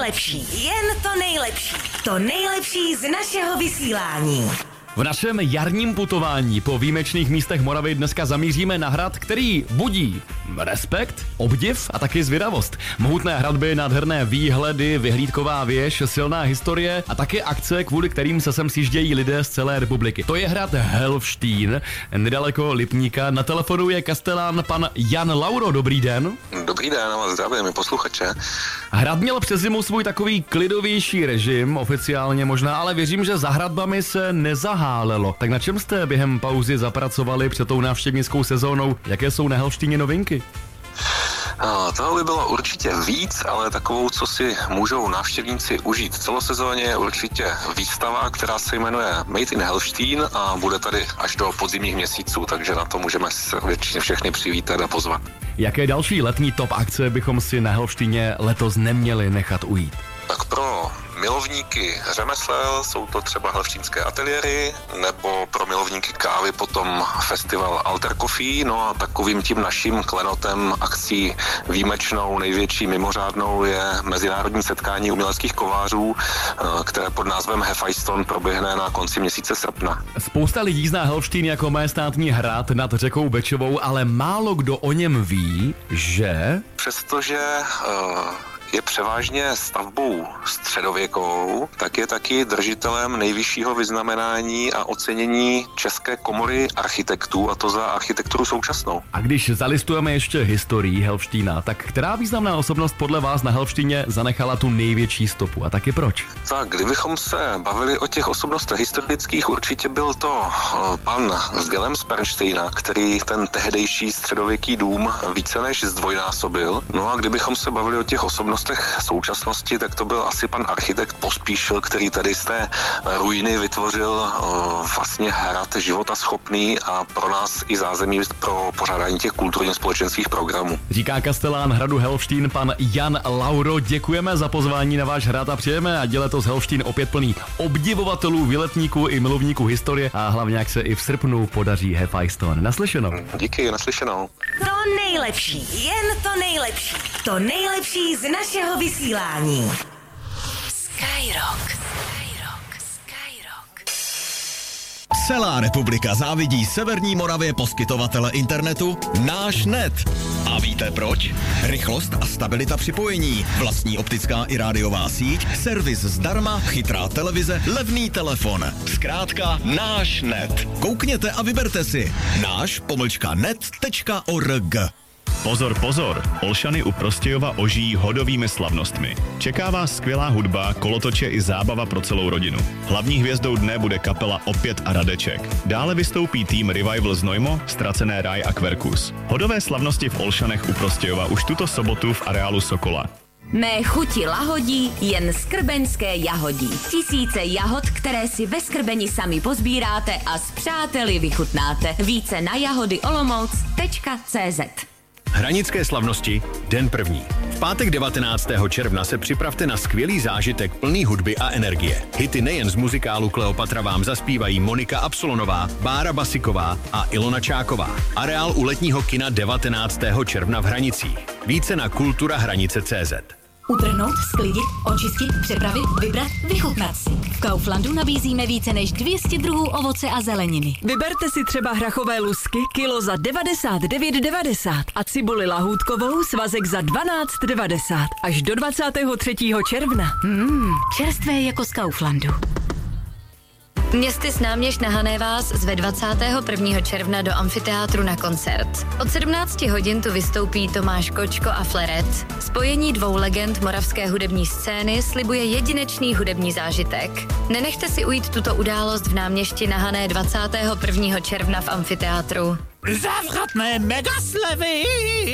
nejlepší, jen to nejlepší. To nejlepší z našeho vysílání. V našem jarním putování po výjimečných místech Moravy dneska zamíříme na hrad, který budí respekt, obdiv a taky zvědavost. Mohutné hradby, nádherné výhledy, vyhlídková věž, silná historie a taky akce, kvůli kterým se sem sjíždějí lidé z celé republiky. To je hrad Helvštín, nedaleko Lipníka. Na telefonu je kastelán pan Jan Lauro. Dobrý den. Dobrý den, zdravím posluchače. Hrad měl přes zimu svůj takový klidovější režim, oficiálně možná, ale věřím, že za hradbami se nezahálelo. Tak na čem jste během pauzy zapracovali před tou návštěvnickou sezónou? Jaké jsou na Helvštíně novinky? Toho by bylo určitě víc, ale takovou, co si můžou návštěvníci užít celosezóně, je určitě výstava, která se jmenuje Made in Helvštín a bude tady až do podzimních měsíců, takže na to můžeme srdečně všechny přivítat a pozvat. Jaké další letní top akce bychom si na Helvštíně letos neměli nechat ujít? Tak pro milovníky řemesel jsou to třeba helvštínské ateliéry, nebo pro milovníky kávy potom festival Alter Coffee, no a takovým tím naším klenotem akcí výjimečnou, největší, mimořádnou je mezinárodní setkání uměleckých kovářů, které pod názvem Hefajston proběhne na konci měsíce srpna. Spousta lidí zná Helvštín jako majestátní hrad nad řekou Bečovou, ale málo kdo o něm ví, že... Přestože je převážně stavbou středověkou, tak je taky držitelem nejvyššího vyznamenání a ocenění České komory architektů, a to za architekturu současnou. A když zalistujeme ještě historii Helvštína, tak která významná osobnost podle vás na Helvštíně zanechala tu největší stopu a taky proč? Tak, kdybychom se bavili o těch osobnostech historických, určitě byl to pan z Wilhelmspernsteina, který ten tehdejší středověký dům více než zdvojnásobil. No a kdybychom se bavili o těch osobnostech současnosti, tak to byl asi pan architekt Pospíšil, který tady z té ruiny vytvořil vlastně hrad životaschopný a pro nás i zázemí pro pořádání těch kulturně společenských programů. Říká kastelán hradu Helvštín pan Jan Lauro. Děkujeme za pozvání na váš hrad a přejeme, ať je letos Helvštín opět plný obdivovatelů, výletníků i milovníků historie a hlavně, jak se i v srpnu podaří Hefajston. Naslyšenou. Díky, naslyšenou. To nejlepší, jen to nejlepší. To nejlepší z našeho vysílání. Skyrock. Celá republika závidí Severní Moravě poskytovatele internetu Náš Net. A víte proč? Rychlost a stabilita připojení, vlastní optická i rádiová síť, servis zdarma, chytrá televize, levný telefon. Zkrátka Náš Net. Koukněte a vyberte si náš-net.org. Pozor, pozor! Olšany u Prostějova ožijí hodovými slavnostmi. Čeká vás skvělá hudba, kolotoče i zábava pro celou rodinu. Hlavní hvězdou dne bude kapela Opět a Radeček. Dále vystoupí tým Revival z Nojmo, Ztracené ráj a Kverkus. Hodové slavnosti v Olšanech u Prostějova už tuto sobotu v areálu Sokola. Mé chuti lahodí jen skrbeňské jahodí. Tisíce jahod, které si ve Skrbeni sami pozbíráte a s přáteli vychutnáte. Více na jahody-olomouc.cz. Hranické slavnosti, den první. V pátek 19. června se připravte na skvělý zážitek plný hudby a energie. Hity nejen z muzikálu Kleopatra vám zaspívají Monika Absolonová, Bára Basiková a Ilona Čáková. Areál u letního kina 19. června v Hranicích. Více na kulturahranice.cz. Utrhnout, sklidit, očistit, přepravit, vybrat, vychutnat si. V Kauflandu nabízíme více než 200 druhů ovoce a zeleniny. Vyberte si třeba hrachové lusky kilo za 99,90 a cibuli lahůdkovou svazek za 12,90 až do 23. června. Čerstvé jako z Kauflandu. Městys Náměšť na Hané vás zve 21. června do amfiteátru na koncert. Od 17 hodin tu vystoupí Tomáš Kočko a Fleret. Spojení dvou legend moravské hudební scény slibuje jedinečný hudební zážitek. Nenechte si ujít tuto událost v Náměšti na Hané 21. června v amfiteátru. Závratné megaslevy!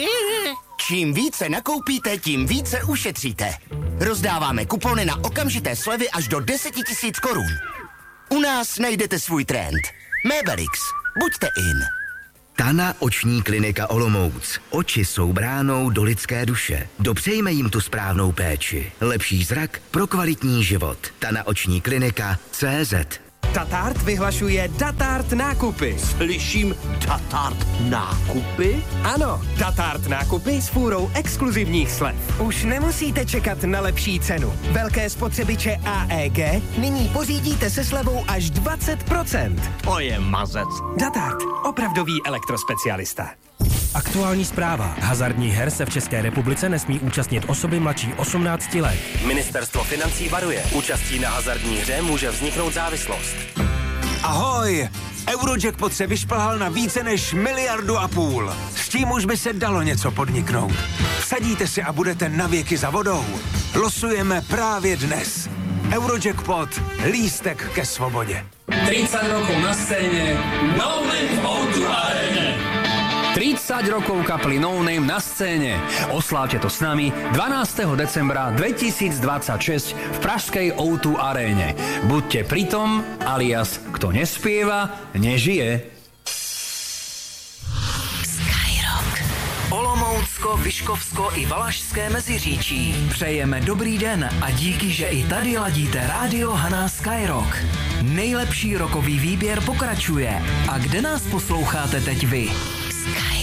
Čím více nakoupíte, tím více ušetříte. Rozdáváme kupony na okamžité slevy až do 10 000 korun. U nás najdete svůj trend. Mebelix. Buďte in. Tana oční klinika Olomouc. Oči jsou bránou do lidské duše. Dopřejme jim tu správnou péči. Lepší zrak pro kvalitní život. Tana oční klinika CZ. Datart vyhlašuje Datart nákupy. Slyším Datart nákupy? Ano, Datart nákupy s fůrou exkluzivních slev. Už nemusíte čekat na lepší cenu. Velké spotřebiče AEG nyní pořídíte se slevou až 20%. To je mazec. Datart, opravdový elektrospecialista. Aktuální zpráva. Hazardních her se v České republice nesmí účastnit osoby mladší 18 let. Ministerstvo financí varuje. Účastí na hazardní hře může vzniknout závislost. Ahoj! Eurojackpot se vyšplhal na více než 1,5 miliardy. S tím už by se dalo něco podniknout. Vsadíte si a budete navěky za vodou. Losujeme právě dnes. Eurojackpot. Lístek ke svobodě. 30 rokov na scéne No Name v O2 Arene. 30 rokov kapely No Name na scéne. Oslávte to s nami 12. decembra 2026 v pražskej O2 Aréne. Buďte pritom, alias kto nespieva, nežije. Skyrock. Olomoucko, Vyškovsko i Valašské Meziříčí. Přejeme dobrý den a díky, že i tady ladíte rádio Haná Skyrock. Nejlepší rokový výběr pokračuje. A kde nás posloucháte teď vy? Skyrock.